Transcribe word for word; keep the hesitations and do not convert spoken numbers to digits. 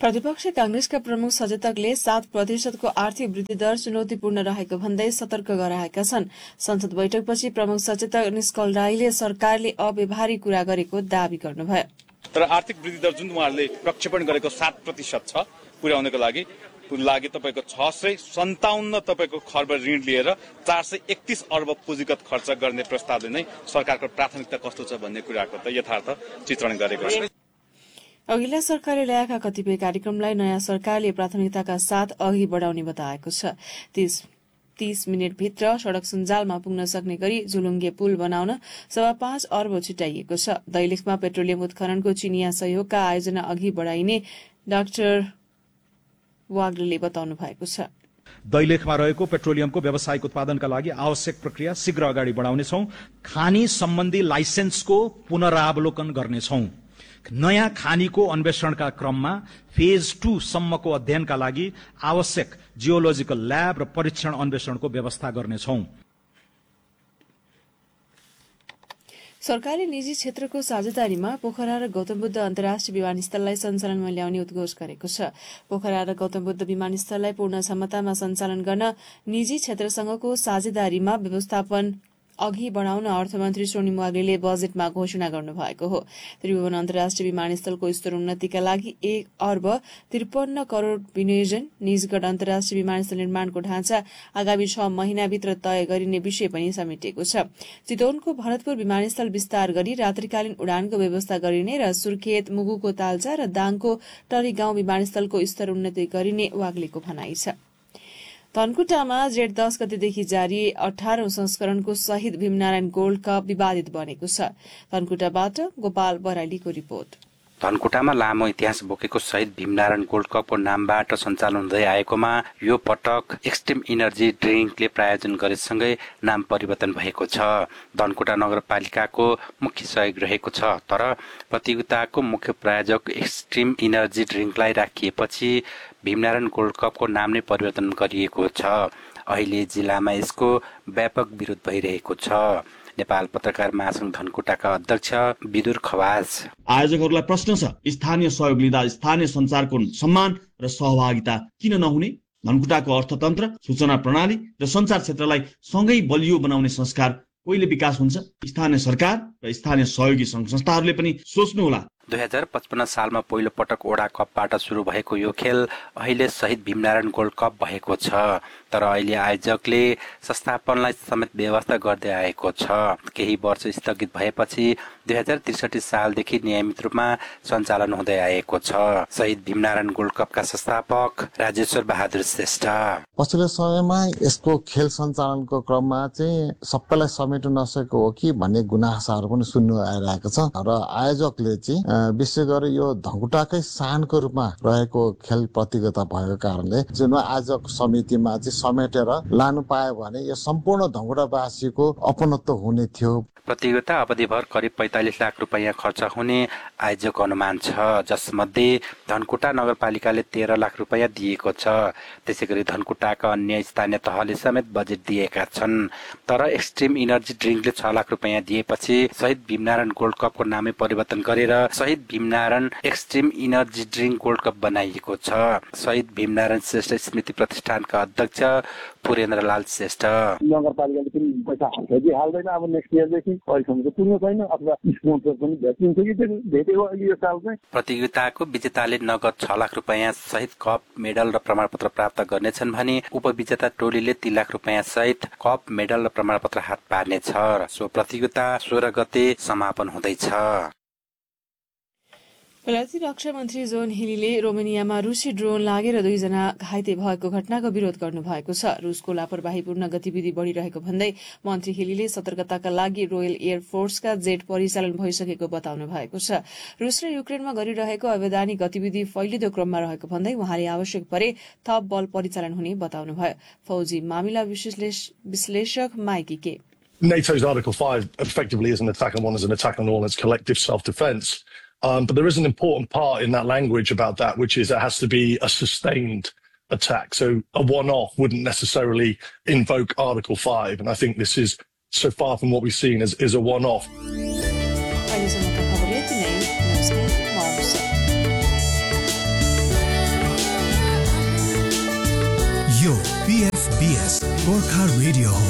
प्रतिपक्ष कांग्रेसका प्रमुख सचेतकले सात प्रतिशतको आर्थिक वृद्धि दर चुनौतीपूर्ण रहेको भन्दै सतर्क गराएका छन्। संसद बैठकपछि प्रमुख सचेतक निष्कल राईले सरकारले अव्यवहारिक कुरा गरेको दावी गर्नुभयो। तर आर्थिक वृद्धि दर जुन उहाँहरूले प्रक्षेपण गरेको सात प्रतिशत छ पुर्याउनको लागि लागि तपाईँको छ सय सन्ताउन्न तपाईँको खर्ब ऋण लिएर चार सय एकतीस अर्ब पुँजीगत खर्च गर्ने प्रस्तावले नै सरकारको प्राथमिकता कस्तो छ भन्ने कुराको त यथार्थ चित्रण गरेको छ। अघिल्ला सरकारले ल्याएका कतिपय कार्यक्रमलाई नयाँ सरकारले प्राथमिकताका साथ अघि बढ़ाउने बताएको छ। तीस तीस मिनटभित्र सड़क सञ्जालमा पुग्न सक्ने गरी झुलुङ्गे पुल बनाउन सवा पाँच अर्ब छुट्याइएको छ। दैलेखमा पेट्रोलियम उत्खननको चिनिया सहयोगका आयोजना अघि बढ़ाइने डाक्टर वाग्लेले बताउनु भएको छ। दैलेखमा रहेको पेट्रोलियमको व्यावसायिक उत्पादनका लागि आवश्यक प्रक्रिया शीघ्र अगाडि बढाउनेछौं। खानी सम्बन्धी लाइसेन्सको पुनरावलोकन गर्नेछौं। नयाँ खानीको अन्वेषणका क्रममा फेज टू सम्मको अध्ययनका लागि आवश्यक जियोलोजिकल ल्याब र परीक्षण अन्वेषणको व्यवस्था गर्नेछौं। सरकारले निजी क्षेत्रको साझेदारीमा पोखरा र गौतमबुद्ध अन्तर्राष्ट्रिय विमानस्थललाई सञ्चालनमा ल्याउने उद्घोष गरेको छ। पोखरा र गौतमबुद्ध विमानस्थललाई पूर्ण क्षमतामा सञ्चालन गर्न निजी क्षेत्रसँगको साझेदारीमा व्यवस्थापन अघि बढ़ाउन अर्थमन्त्री स्वर्णिम वाग्लेले बजेटमा घोषणा गर्नुभएको हो। त्रिभुवन अन्तर्राष्ट्रिय विमानस्थलको स्तर उन्नतिका लागि एक अर्ब त्रिपन्न करोड़ विनियोजन, निजगढ अन्तर्राष्ट्रिय विमानस्थल निर्माणको ढाँचा आगामी छ महिनाभित्र तय गरिने विषय पनि समेटिएको छ। चितवनको भरतपुर विमानस्थल विस्तार गरी रात्रिकालीन उडानको व्यवस्था गरिने र सुर्खेत, मुगुको तालचा र दाङको टरी गाउँ विमानस्थलको स्तर उन्नति गरिने वाग्लेको भनाइ छ। धनकुटामा जेठ दस गतेदेखि जारी अठारौं संस्करणको शहीद भीमनारायण गोल्ड कप विवादित बनेको छ। धनकुटाबाट गोपाल बराइलीको रिपोर्ट। धनकुटामा लामो इतिहास बोकेको शहीद भीमनारायण गोल्ड कपको नामबाट सञ्चालन हुँदै आएकोमा यो पटक एक्सट्रिम इनर्जी ड्रिङ्कले प्रायोजन गरेसँगै नाम परिवर्तन भएको छ। धनकुटा नगरपालिकाको मुख्य सहयोग रहेको छ, तर प्रतियोगिताको मुख्य प्रायोजक एक्सट्रिम इनर्जी ड्रिङ्कलाई राखिएपछि भीमनारायण गोल्ड कपको नाम नै परिवर्तन गरिएको छ। अहिले जिल्लामा यसको व्यापक विरोध भइरहेको छ। नेपाल पत्रकार महासंघ धनकुटाका अध्यक्ष विदुर खवास। आयोजकहरूलाई प्रश्न छ, स्थानीय सहयोग लिँदा स्थानीय सञ्चारको सम्मान र सहभागिता किन नहुने? धनकुटाको अर्थतन्त्र, सूचना प्रणाली र सञ्चार क्षेत्रलाई सँगै बलियो बनाउने संस्कार कहिले विकास हुन्छ? स्थानीय सरकार र स्थानीय सहयोगी संघ संस्थाहरूले पनि सोच्नुहोला। दुई हजार पचपन्न सालमा पहिलो पटक ओडा कपबाट सुरु भएको यो खेल अहिले शहीद भीमनारायण गोल्ड कप भएको छ, तर अहिले आयोजकले संस्थापनलाई समेत व्यवस्था गर्दै आएको छ। केही वर्ष स्थगित भएपछि दुई हजार त्रिसठी सालदेखि नियमित रूपमा सञ्चालन हुँदै आएको छ। शहीद भीमनारायण गोल्ड कपका संस्थापक राजेश्वर बहादुर श्रेष्ठ। पछिल्लो समयमा यसको खेल सञ्चालनको क्रममा चाहिँ सबैलाई समेट्न नसकेको हो कि भन्ने गुनासाहरू पनि सुन्नु आइरहेको छ र आयोजकले चाहिँ विशेष गरी यो धनकुटाकै सानको रूपमा रहेको खेल प्रतियोगिता भएको कारणले जुन आयोजक समितिमा चाहिँ समेटेर लानु पायो भने यो सम्पूर्ण धनकुटावासीको अपनत्व हुने थियो। प्रतियोगिता अवधिभर करिब पैंतालिस लाख रुपैयाँ खर्च हुने आयोजक अनुमान छ, जसमध्ये धनकुटा नगरपालिकाले तेह्र लाख रुपैयाँ दिएको छ। त्यसै गरी धनकुटाका अन्य स्थानीय तहले समेत बजेट दिएका छन्, तर एक्सट्रिम इनर्जी ड्रिङ्कले छ लाख रुपैयाँ दिएपछि शहीद भीमनारायण गोल्ड कपको नामै परिवर्तन गरेर शहीद भीमनारायण extreme energy drink gold cup बनाइएको छ। शहीद भीमनारायण श्रेष्ठ स्मृति प्रतिष्ठानका अध्यक्ष पुरेन्द्र लाल श्रेष्ठ। नगरपालिकाले पनि पैसा हाल्छ कि हाल्दैन, अब नेक्स्ट इयरदेखि अहिलेसम्म त पुग्नु छैन, अथवा स्पोन्सर पनि भेटिन्छ कि भेटेको अहिले यो साल चाहिँ। प्रतियोगिताको विजेताले नगद छ लाख रुपैयाँ सहित कप, मेडल र प्रमाणपत्र प्राप्त गर्नेछन् भने उपविजेता टोलीले तीन लाख रुपैयाँ सहित कप, मेडल र प्रमाणपत्र हात पार्नेछ। सो प्रतियोगिता सोह्र गते समापन हुँदैछ। बेलायती रक्षा मन्त्री जोन हिलीले रोमानियामा रुसी ड्रोन लागेर दुईजना घाइते भएको घटनाको विरोध गर्नुभएको छ। रुसको लापरवाहीपूर्ण गतिविधि बढ़िरहेको भन्दै मन्त्री हिलीले सतर्कताका लागि रोयल एयर फोर्सका जेट परिचालन भइसकेको बताउनु भएको छ। रुस र युक्रेनमा गरिरहेको अवैधानिक गतिविधि फैलिँदो क्रममा रहेको भन्दै उहाँले आवश्यक परे थप बल परिचालन हुने बताउनुभयो। फौजी मामिला विश्लेषक माइकी के। NATO's Article five effectively is an attack on one as an attack on all. It's collective self-defense. Um, but there is an important part in that language about that, which is it has to be a sustained attack. So a one-off wouldn't necessarily invoke Article five. And I think this is, so far from what we've seen, is, is a one-off. यो पीएफबीएस Gorkha radio हो।